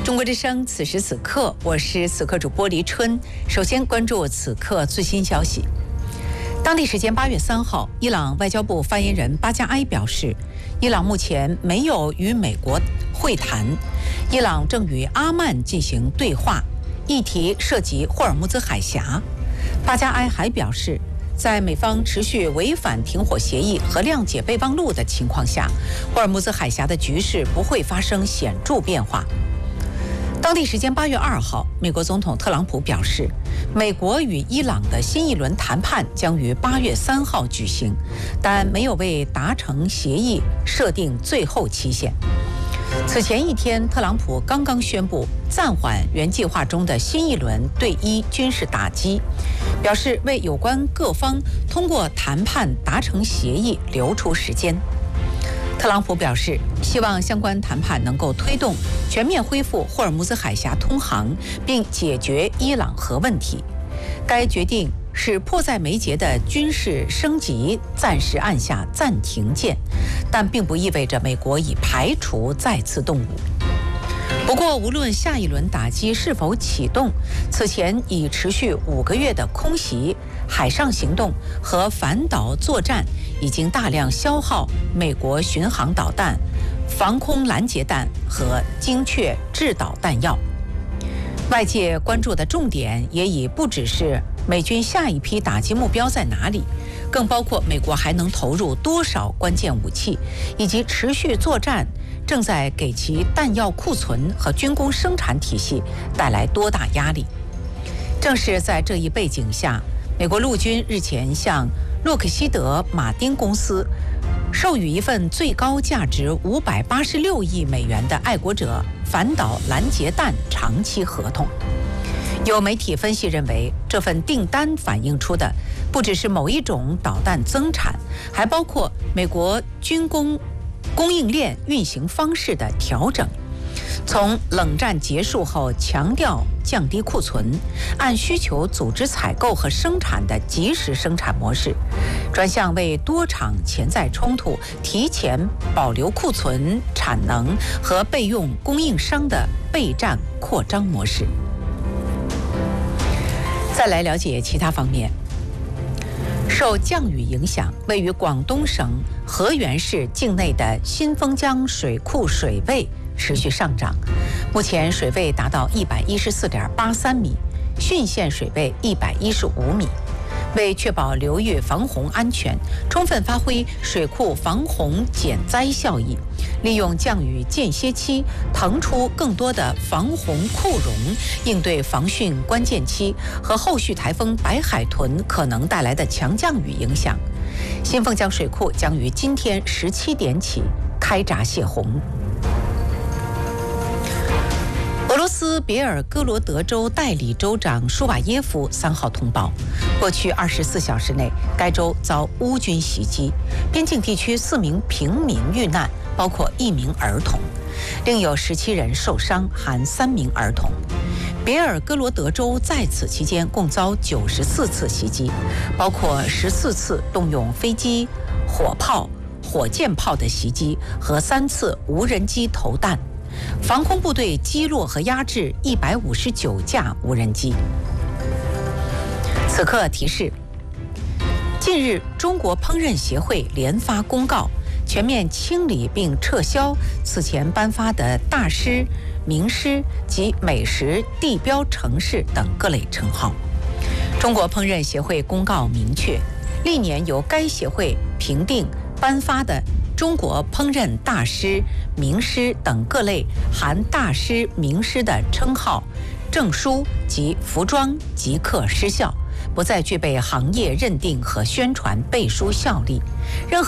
中国之声，此时此刻，我是此刻主播黎春。首先关注此刻最新消息。当地时间8月3号，伊朗外交部发言人巴加埃表示，伊朗目前没有与美国会谈，伊朗正与阿曼进行对话，议题涉及霍尔木兹海峡。巴加埃还表示，在美方持续违反停火协议和谅解备忘录的情况下，霍尔木兹海峡的局势不会发生显著变化。当地时间8月2号，美国总统特朗普表示，美国与伊朗的新一轮谈判将于8月3号举行，但没有为达成协议设定最后期限。此前一天，特朗普刚刚宣布暂缓原计划中的新一轮对伊军事打击，表示为有关各方通过谈判达成协议留出时间。特朗普表示，希望相关谈判能够推动全面恢复霍尔木兹海峡通航，并解决伊朗核问题。该决定使迫在眉睫的军事升级暂时按下暂停键，但并不意味着美国已排除再次动武。不过，无论下一轮打击是否启动，此前已持续5个月的空袭、海上行动和反导作战已经大量消耗美国巡航导弹、防空拦截弹和精确制导弹药。外界关注的重点也已不只是美军下一批打击目标在哪里，更包括美国还能投入多少关键武器，以及持续作战正在给其弹药库存和军工生产体系带来多大压力。正是在这一背景下，美国陆军日前向洛克希德马丁公司授予一份最高价值586亿美元的爱国者反导拦截弹长期合同。有媒体分析认为，这份订单反映出的不只是某一种导弹增产，还包括美国军工供应链运行方式的调整，从冷战结束后强调降低库存、按需求组织采购和生产的即时生产模式，转向为多场潜在冲突提前保留库存、产能和备用供应商的备战扩张模式。再来了解其他方面。受降雨影响，位于广东省河源市境内的新丰江水库水位持续上涨，目前水位达到114.83米，汛县水位115米。为确保流域防洪安全，充分发挥水库防洪减灾效益，利用降雨间歇期腾出更多的防洪库容，应对防汛关键期和后续台风白海豚可能带来的强降雨影响。新丰江水库将于今天17点起开闸泄洪。俄罗斯别尔哥罗德州代理州长舒瓦耶夫3号通报，过去24小时内，该州遭乌军袭击，边境地区4名平民遇难，包括1名儿童，另有17人受伤，含3名儿童。别尔哥罗德州在此期间共遭94次袭击，包括14次动用飞机、火炮、火箭炮的袭击和3次无人机投弹。防空部队击落和压制159架无人机。此刻提示：近日，中国烹饪协会联发公告，全面清理并撤销此前颁发的大师、名师及美食地标城市等各类称号。中国烹饪协会公告明确，历年由该协会评定颁发的中国烹饪大师、名师等各类含大师、名师的称号、证书及服装即刻失效，不再具备行业认定和宣传背书效力。任何